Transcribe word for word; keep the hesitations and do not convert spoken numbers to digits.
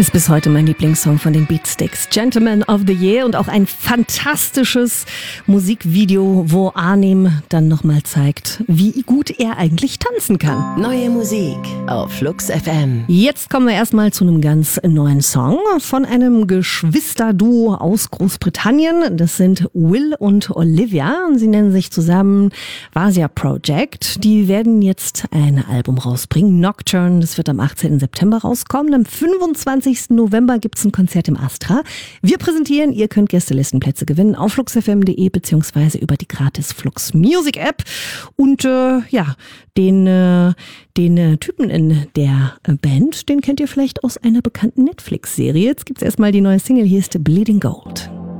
Ist bis heute mein Lieblingssong von den Beatsticks. Gentleman of the Year und auch ein fantastisches Musikvideo, wo Arnim dann nochmal zeigt, wie gut er eigentlich tanzen kann. Neue Musik auf Flux F M. Jetzt kommen wir erstmal zu einem ganz neuen Song von einem Geschwisterduo aus Großbritannien. Das sind Will und Olivia und sie nennen sich zusammen Vasia Project. Die werden jetzt ein Album rausbringen, Nocturne. Das wird am achtzehnten September rauskommen. Am fünfundzwanzigsten November gibt es ein Konzert im Astra. Wir präsentieren, ihr könnt Gästelistenplätze gewinnen auf flux f m punkt de beziehungsweise über die gratis Flux Music App. Und äh, ja, den, äh, den äh, Typen in der äh, Band, den kennt ihr vielleicht aus einer bekannten Netflix-Serie. Jetzt gibt es erstmal die neue Single, hier ist Bleeding Gold.